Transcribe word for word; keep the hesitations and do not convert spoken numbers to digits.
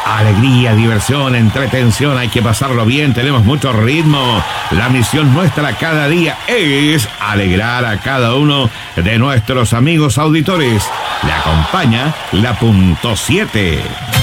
Alegría, diversión, entretención, hay que pasarlo bien, tenemos mucho ritmo. La misión nuestra cada día es alegrar a cada uno de nuestros amigos auditores. Le acompaña la punto siete.